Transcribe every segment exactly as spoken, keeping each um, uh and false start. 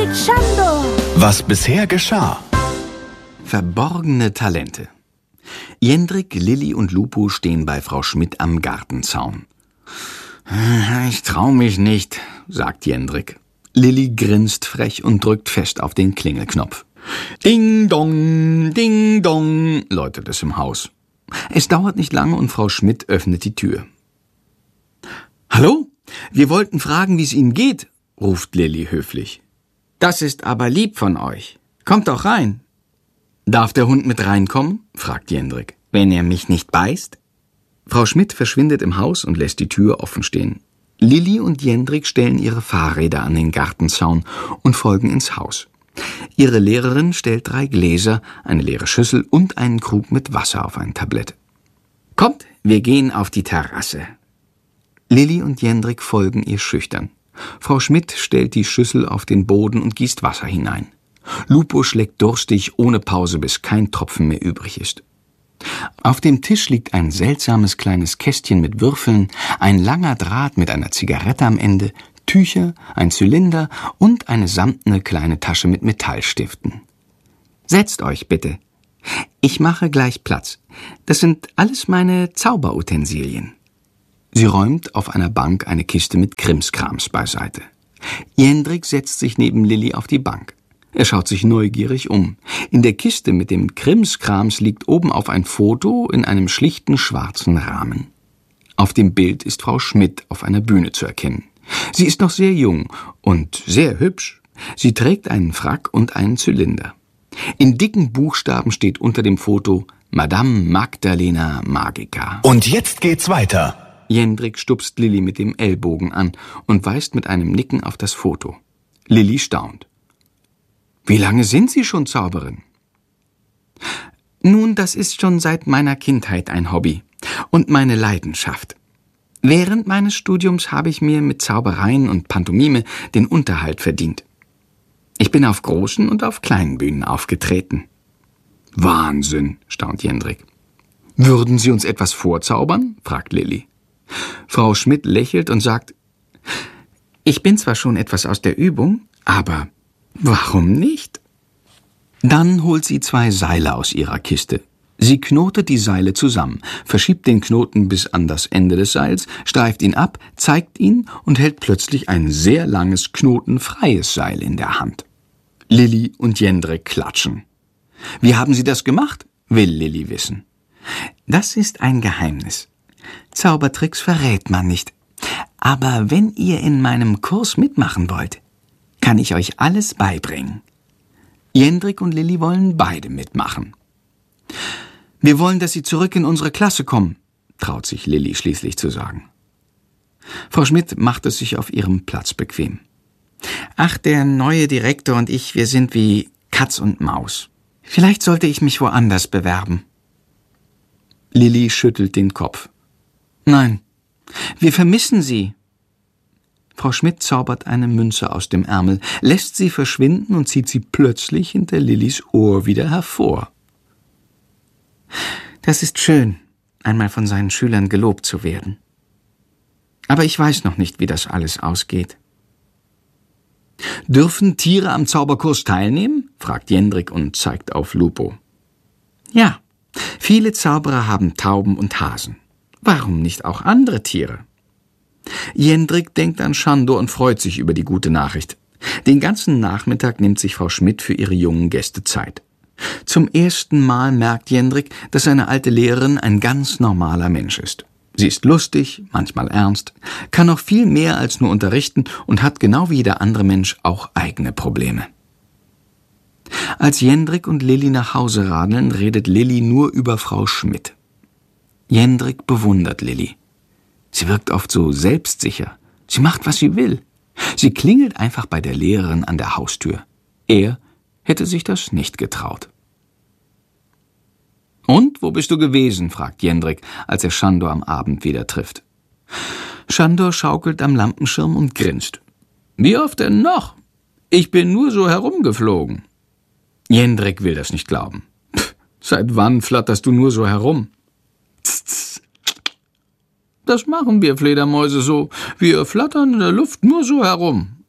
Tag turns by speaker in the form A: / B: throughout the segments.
A: mit Schandor.
B: Was bisher geschah.
C: Verborgene Talente. Jendrik, Lilli und Lupo stehen bei Frau Schmidt am Gartenzaun. »Ich trau mich nicht«, sagt Jendrik. Lilli grinst frech und drückt fest auf den Klingelknopf. »Ding dong, ding dong«, läutet es im Haus. Es dauert nicht lange und Frau Schmidt öffnet die Tür. »Hallo? Wir wollten fragen, wie es Ihnen geht«, ruft Lilli höflich. »Das ist aber lieb von euch. Kommt doch rein.« »Darf der Hund mit reinkommen?« fragt Jendrik. »Wenn er mich nicht beißt?« Frau Schmidt verschwindet im Haus und lässt die Tür offen stehen. Lilli und Jendrik stellen ihre Fahrräder an den Gartenzaun und folgen ins Haus. Ihre Lehrerin stellt drei Gläser, eine leere Schüssel und einen Krug mit Wasser auf ein Tablett. »Kommt, wir gehen auf die Terrasse.« Lilli und Jendrik folgen ihr schüchtern. Frau Schmidt stellt die Schüssel auf den Boden und gießt Wasser hinein. Lupo schlägt durstig ohne Pause, bis kein Tropfen mehr übrig ist. Auf dem Tisch liegt ein seltsames kleines Kästchen mit Würfeln, ein langer Draht mit einer Zigarette am Ende, Tücher, ein Zylinder und eine samtene kleine Tasche mit Metallstiften. »Setzt euch bitte. Ich mache gleich Platz. Das sind alles meine Zauberutensilien.« Sie räumt auf einer Bank eine Kiste mit Krimskrams beiseite. Jendrik setzt sich neben Lilli auf die Bank. Er schaut sich neugierig um. In der Kiste mit dem Krimskrams liegt oben auf ein Foto in einem schlichten schwarzen Rahmen. Auf dem Bild ist Frau Schmidt auf einer Bühne zu erkennen. Sie ist noch sehr jung und sehr hübsch. Sie trägt einen Frack und einen Zylinder. In dicken Buchstaben steht unter dem Foto Madame Magdalena Magica.
B: Und jetzt geht's weiter.
C: Jendrik stupst Lilli mit dem Ellbogen an und weist mit einem Nicken auf das Foto. Lilli staunt. »Wie lange sind Sie schon Zauberin?« »Nun, das ist schon seit meiner Kindheit ein Hobby und meine Leidenschaft. Während meines Studiums habe ich mir mit Zaubereien und Pantomime den Unterhalt verdient. Ich bin auf großen und auf kleinen Bühnen aufgetreten.« »Wahnsinn«, staunt Jendrik. »Würden Sie uns etwas vorzaubern?« fragt Lilli. Frau Schmidt lächelt und sagt, »Ich bin zwar schon etwas aus der Übung, aber warum nicht?« Dann holt sie zwei Seile aus ihrer Kiste. Sie knotet die Seile zusammen, verschiebt den Knoten bis an das Ende des Seils, streift ihn ab, zeigt ihn und hält plötzlich ein sehr langes, knotenfreies Seil in der Hand. Lilli und Jendrik klatschen. »Wie haben Sie das gemacht?« will Lilli wissen. »Das ist ein Geheimnis. Zaubertricks verrät man nicht. Aber wenn ihr in meinem Kurs mitmachen wollt, kann ich euch alles beibringen.« Jendrik und Lilli wollen beide mitmachen. »Wir wollen, dass Sie zurück in unsere Klasse kommen«, traut sich Lilli schließlich zu sagen. Frau Schmidt macht es sich auf ihrem Platz bequem. »Ach, der neue Direktor und ich, wir sind wie Katz und Maus. Vielleicht sollte ich mich woanders bewerben.« Lilli schüttelt den Kopf. »Nein, wir vermissen Sie.« Frau Schmidt zaubert eine Münze aus dem Ärmel, lässt sie verschwinden und zieht sie plötzlich hinter Lillis Ohr wieder hervor. »Das ist schön, einmal von seinen Schülern gelobt zu werden. Aber ich weiß noch nicht, wie das alles ausgeht.« »Dürfen Tiere am Zauberkurs teilnehmen?« fragt Jendrik und zeigt auf Lupo. »Ja, viele Zauberer haben Tauben und Hasen. Warum nicht auch andere Tiere?« Jendrik denkt an Schandor und freut sich über die gute Nachricht. Den ganzen Nachmittag nimmt sich Frau Schmidt für ihre jungen Gäste Zeit. Zum ersten Mal merkt Jendrik, dass seine alte Lehrerin ein ganz normaler Mensch ist. Sie ist lustig, manchmal ernst, kann noch viel mehr als nur unterrichten und hat genau wie jeder andere Mensch auch eigene Probleme. Als Jendrik und Lilli nach Hause radeln, redet Lilli nur über Frau Schmidt. Jendrik bewundert Lilli. Sie wirkt oft so selbstsicher. Sie macht, was sie will. Sie klingelt einfach bei der Lehrerin an der Haustür. Er hätte sich das nicht getraut. »Und, wo bist du gewesen?« fragt Jendrik, als er Schandor am Abend wieder trifft. Schandor schaukelt am Lampenschirm und grinst. »Wie oft denn noch? Ich bin nur so herumgeflogen.« Jendrik will das nicht glauben. Pff, »Seit wann flatterst du nur so herum?« Tss, tss. »Das machen wir Fledermäuse so. Wir flattern in der Luft nur so herum.«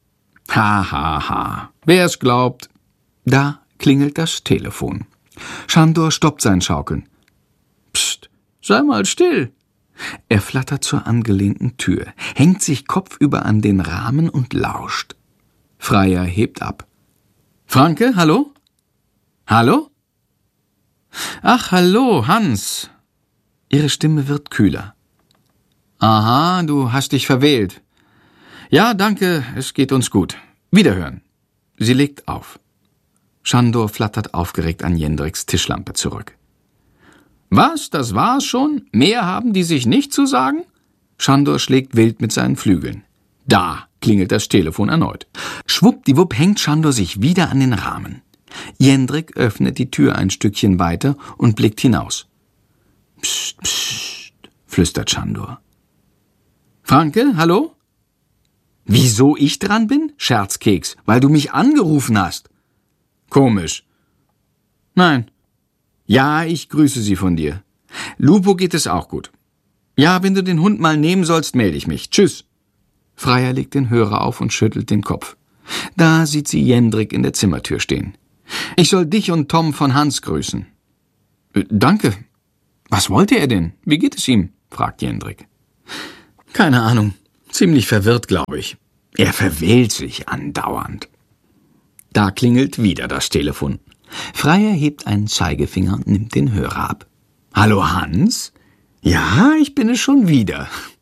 C: Ha, ha, ha. Wer es glaubt. Da klingelt das Telefon. Sándor stoppt sein Schaukeln. Psst, sei mal still. Er flattert zur angelehnten Tür, hängt sich kopfüber an den Rahmen und lauscht. Freier hebt ab. Franke, hallo? Hallo? Ach, hallo, Hans. Ihre Stimme wird kühler. Aha, du hast dich verwählt. Ja, danke, es geht uns gut. Wiederhören. Sie legt auf. Sándor flattert aufgeregt an Jendriks Tischlampe zurück. Was, das war's schon? Mehr haben die sich nicht zu sagen? Sándor schlägt wild mit seinen Flügeln. Da klingelt das Telefon erneut. Schwuppdiwupp hängt Sándor sich wieder an den Rahmen. Jendrik öffnet die Tür ein Stückchen weiter und blickt hinaus. Psst, psst, flüstert Sándor. Franke, hallo? Wieso ich dran bin? Scherzkeks, weil du mich angerufen hast. Komisch. Nein. Ja, ich grüße Sie von dir. Lupo geht es auch gut. Ja, wenn du den Hund mal nehmen sollst, melde ich mich. Tschüss. Freier legt den Hörer auf und schüttelt den Kopf. Da sieht sie Jendrik in der Zimmertür stehen. Ich soll dich und Tom von Hans grüßen. Äh, danke. Was wollte er denn? Wie geht es ihm? Fragt Jendrik. Keine Ahnung. Ziemlich verwirrt, glaube ich. Er verwählt sich andauernd. Da klingelt wieder das Telefon. Freier hebt einen Zeigefinger und nimmt den Hörer ab. Hallo Hans? Ja, ich bin es schon wieder.